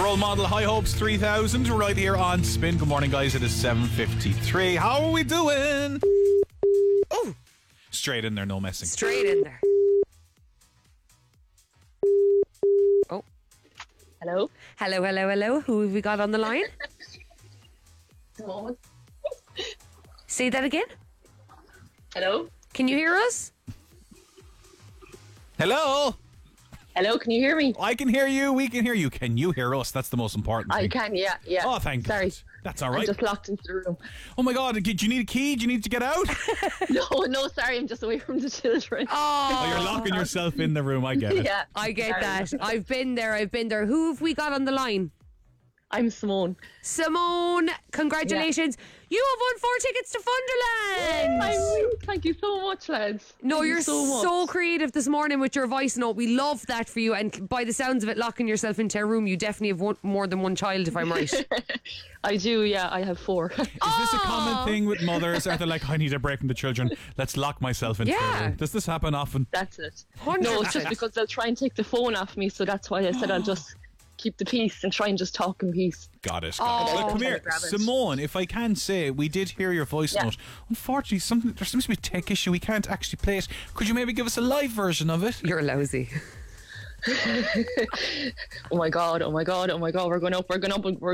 Role Model High Hopes 3000 right here on Spin. Good morning, guys. It is 7:53. How are we doing? Oh, Straight in there, no messing. straight in there. Oh, Hello? hello. Who have we got on the line? Simone? Say that again. Hello? Can you hear us? Hello? Hello, can you hear me? I can hear you. We can hear you. Can you hear us? That's the most important thing. I can, yeah. Oh, thank Sorry. God. That's all I'm right. just locked into the room. Oh, my God. Do you need a key? Do you need to get out? No, sorry, I'm just away from the children. Oh, you're locking yourself in the room. I get it. Yeah. I get Sorry. that. I've been there. Who have we got on the line? I'm Simone. Simone, congratulations. You have won 4 tickets to Funderland. Thank you so much, lads. No, Thank you you're so so much. creative this morning with your voice note. We love that for you. And by the sounds of it, locking yourself into a room, you definitely have more than one child, if I'm right. I do, yeah, I have 4. Is this a common thing with mothers? Are they like, I need a break from the children. Let's lock myself into Yeah. a room. Does this happen often? That's it. 100%. No, it's just because they'll try and take the phone off me, so that's why I said I'll just keep the peace and try and just talk in peace. Got it. Oh. Well, come here, Grab it. Simone. If I can say, we did hear your voice Yeah. note. Unfortunately, there seems to be a tech issue. We can't actually play it. Could you maybe give us a live version of it? You're lousy. Oh my god, we're going up. Oh my god, my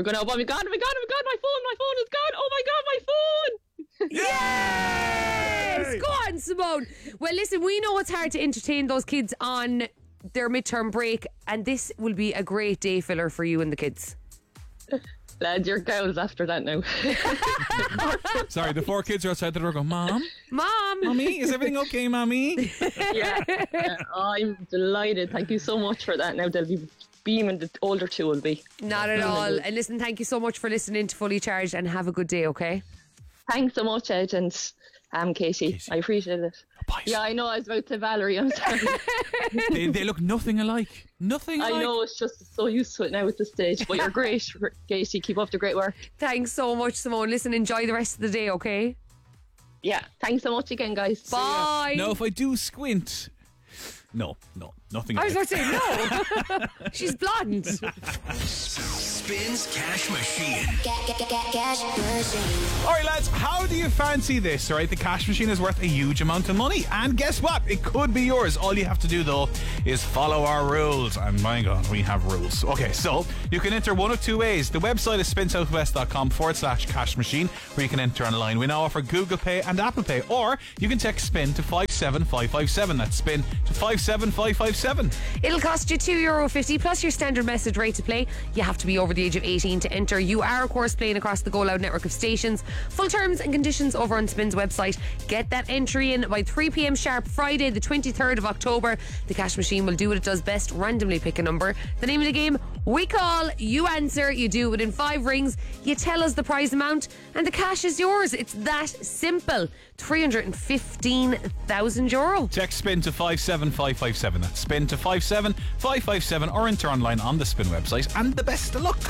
phone is gone. Oh my god, my phone. Yes! Go on, Simone. Well, listen, we know it's hard to entertain those kids on their midterm break, and this will be a great day filler for you and the kids. Lads, you're girls after that now. Sorry, the 4 kids are outside the door going, Mom? Mom! Mommy? Is everything okay, Mommy? yeah. I'm delighted. Thank you so much for that. Now they'll be beaming, the older 2 will be. Not at all. And listen, thank you so much for listening to Fully Charged, and have a good day, okay? Thanks so much, Ed and Katie. I appreciate it. Boys. Yeah, I know I was about to Valerie. I'm sorry. They look nothing alike. Nothing alike. I know, it's just so used to it now at this stage. But you're great, Katie. Keep up the great work. Thanks so much, Simone. Listen, enjoy the rest of the day, okay? Yeah. Thanks so much again, guys. Bye. Now, if I do squint... No, nothing I was alike. about to say, no. She's blonde. Spins Cash Machine. Cash machine. All right, lads, how do you fancy this? All right, the cash machine is worth a huge amount of money. And guess what? It could be yours. All you have to do, though, is follow our rules. And my God, we have rules. Okay, so you can enter one of 2 ways. The website is spinsouthwest.com/cash machine, where you can enter online. We now offer Google Pay and Apple Pay. Or you can text SPIN to 57557. That's SPIN to 57557. It'll cost you €2.50 plus your standard message rate to play. You have to be over the age of 18 to enter. You are, of course, playing across the Go Loud network of stations. Full terms and conditions over on Spin's website. Get that entry in by 3 p.m. sharp, Friday, the 23rd of October. The cash machine will do what it does best, randomly pick a number. The name of the game, we call, you answer, you do it within 5 rings, you tell us the prize amount, and the cash is yours. It's that simple. €315,000. Text SPIN to 57557. That's SPIN to 57557, or enter online on the Spin website. And the best of luck.